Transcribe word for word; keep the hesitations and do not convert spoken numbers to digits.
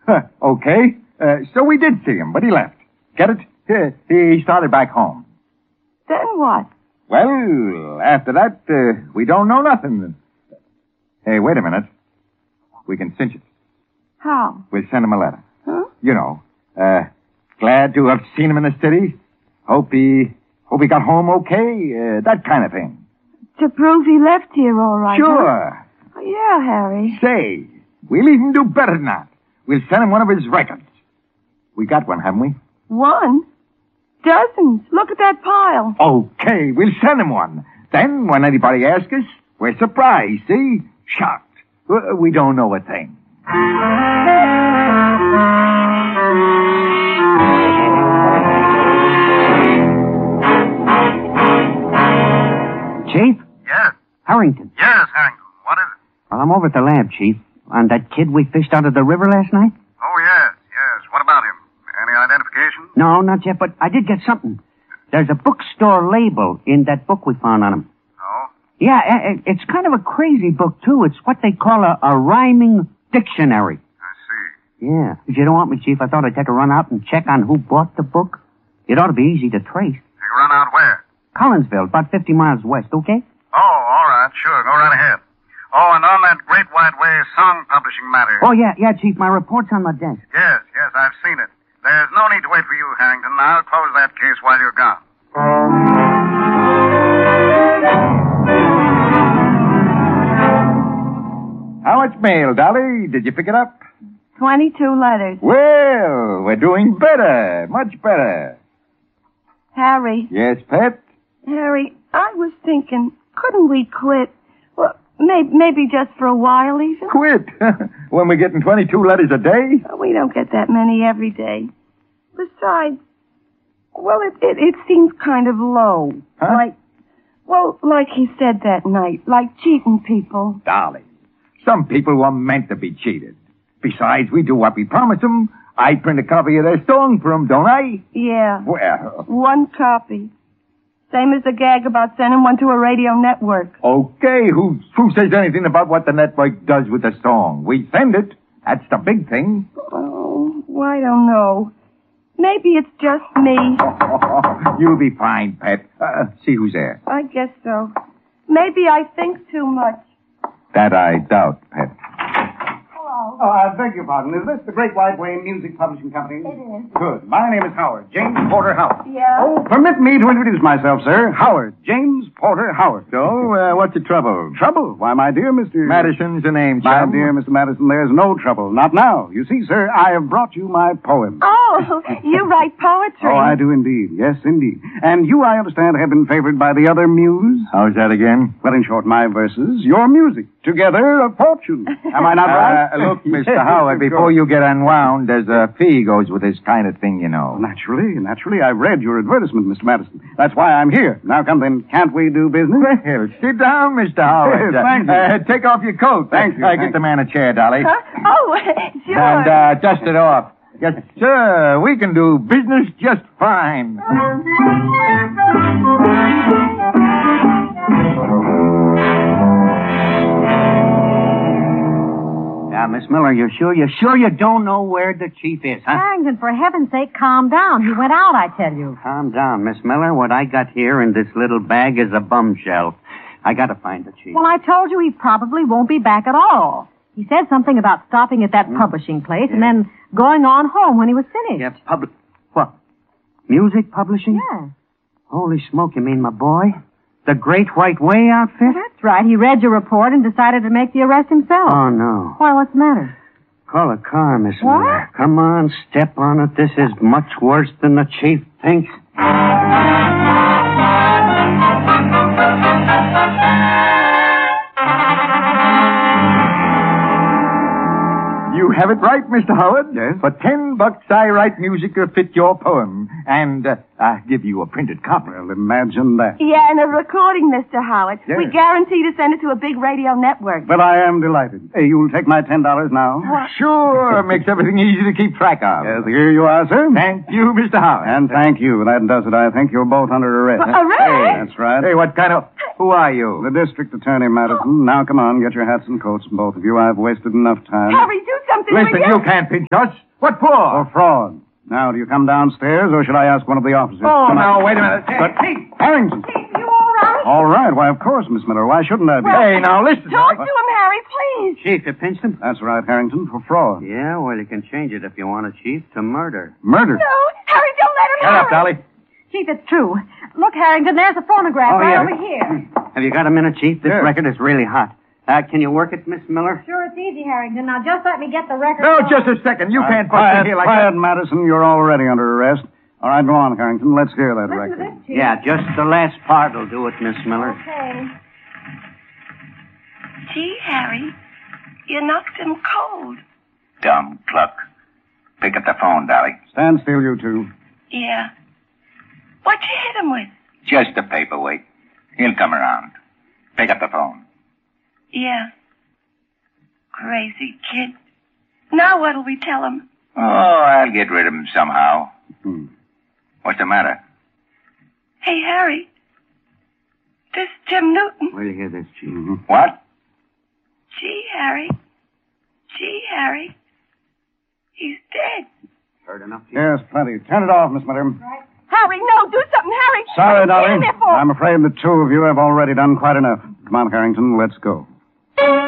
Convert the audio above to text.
Okay. Uh, so we did see him, but he left. Get it? He, he started back home. Then what? Well, after that, uh, we don't know nothing. Hey, wait a minute. We can cinch it. How? We'll send him a letter. Huh? You know, uh, glad to have seen him in the city. Hope he, hope he got home okay. Uh, that kind of thing. To prove he left here all right. Sure. Huh? Yeah, Harry. Say, we'll even do better than that. We'll send him one of his records. We got one, haven't we? One? Dozens. Look at that pile. Okay, we'll send him one. Then, when anybody asks us, we're surprised, see? Shocked. Uh, We don't know a thing. Chief? Yes. Harrington. Yes, Harrington. What is it? Well, I'm over at the lab, Chief. On that kid we fished out of the river last night? Oh, yes, yes. What about him? Any identification? No, not yet, but I did get something. There's a bookstore label in that book we found on him. Oh? Yeah, i- i- it's kind of a crazy book, too. It's what they call a, a rhyming dictionary. I see. Yeah. If you don't want me, Chief, I thought I'd take a run out and check on who bought the book. It ought to be easy to trace. You run out where? Collinsville, about fifty miles west, okay? Oh, all right. Sure. Go right ahead. Oh, and on that Great White Way song publishing matter. Oh, yeah, yeah, Chief, my report's on my desk. Yes, yes, I've seen it. There's no need to wait for you, Harrington. I'll close that case while you're gone. How much mail, Dolly? Did you pick it up? Twenty-two letters. Well, we're doing better. Much better. Harry. Yes, Pet? Harry, I was thinking, couldn't we quit? Well, maybe, maybe just for a while, even. Quit. When we're getting twenty-two letters a day? We don't get that many every day. Besides, well, it, it, it seems kind of low. Huh? Like, well, like he said that night, like cheating people. Dolly, some people were meant to be cheated. Besides, we do what we promise them. I print a copy of their song for them, don't I? Yeah. Well, One copy. Same as the gag about sending one to a radio network. okay. Who, who says anything about what the network does with the song? We send it. That's the big thing. Oh, well, I don't know. Maybe it's just me. You'll be fine, Pet. Uh, see who's there. I guess so. Maybe I think too much. That I doubt, Pet. Hello. Oh, I beg your pardon. Is this the Great White Way Music Publishing Company? It is. Good. My name is Howard. James Porter Howard. Yeah? Oh, permit me to introduce myself, sir. Howard. James Porter Howard. So, uh, what's the trouble? Trouble? Why, my dear Mister Madison's the name, My chum. dear Mister Madison, there's no trouble. Not now. You see, sir, I have brought you my poem. Oh, you write poetry. Oh, I do indeed. Yes, indeed. And you, I understand, have been favored by the other muse? How's that again? Well, in short, my verses, your music. Together, a fortune. Am I not right? Uh, look, Mister Howard, before you get unwound, there's a fee goes with this kind of thing, you know. Naturally, naturally. I've read your advertisement, Mister Madison. That's why I'm here. Now, come then, can't we do business? Well, sit down, Mister Howard. Yes, thank you. Uh, take off your coat. Thank you, Uh, thank get the man a chair, Dolly. Huh? Oh, sure. And uh, dust it off. Yes, sir. We can do business just fine. Now, Miss Miller, you're sure? You're sure you don't know where the chief is, huh? Harrington, for heaven's sake, calm down. He went out, I tell you. Calm down, Miss Miller. What I got here in this little bag is a bumshell. I gotta find the chief. Well, I told you he probably won't be back at all. He said something about stopping at that Hmm. publishing place and then going on home when he was finished. Yeah, public... What? Music publishing? Yeah. Holy smoke, you mean my boy? The Great White Way outfit? That's right. He read your report and decided to make the arrest himself. Oh, no. Why, what's the matter? Call a car, Miss What? Miller. Come on, step on it. This is much worse than the chief thinks. You have it right, Mister Howard. Yes? For ten bucks, I write music to fit your poem. And uh, I'll give you a printed copy. Well, imagine that. Yeah, and a recording, Mister Howard. Yes. We guarantee to send it to a big radio network. Well, I am delighted. Hey, you'll take my ten dollars now? Sure, makes everything easy to keep track of. Yes, here you are, sir. Thank you, Mister Howard. And thank you. That does it. I think you're both under arrest. Arrest? That's right. Hey, what kind of... Who are you? The district attorney, Madison. Now, come on, get your hats and coats, both of you. I've wasted enough time. Harry, do something. Listen, will you can't pinch us. What for? For fraud. Now, do you come downstairs, or should I ask one of the officers? Oh, Come now, on. wait a minute. But, Hey, Harrington. You all right? All right. Why, of course, Miss Miller. Why shouldn't I be? Hey, now, listen. Talk to him, Harry, please. Chief, you pinched him? That's right, Harrington, for fraud. Yeah, well, you can change it if you want to, Chief, to murder. Murder. No, Harry, don't let him Shut out. up, Dolly. Chief, it's true. Look, Harrington, there's a phonograph Oh, right yeah. over here. Have you got a minute, Chief? This Yes. record is really hot. Uh, can you work it, Miss Miller? Sure, it's easy, Harrington. Now, just let me get the record. No, going. just a second. You Uh, can't bust quiet, in here like quiet, that. Madison. You're already under arrest. All right, go on, Harrington. Let's hear that Listen record. to this, Chief. Yeah, just the last part will do it, Miss Miller. Okay. Gee, Harry, you knocked him cold. Dumb cluck. Pick up the phone, Dolly. Stand still, you two. Yeah. What'd you hit him with? Just a paperweight. He'll come around. Pick up the phone. Yeah. Crazy kid. Now what'll we tell him? Oh, I'll get rid of him somehow. Hmm. What's the matter? Hey, Harry. This Jim Newton. Will you hear this, Chief? Mm-hmm. What? Gee, Harry. Gee, Harry. He's dead. Heard enough, Chief? Yes, plenty. Turn it off, Miss Miller. Harry, no, do something, Harry. Sorry, What are you Dolly. standing there for? I'm afraid the two of you have already done quite enough. Come on, Harrington, let's go.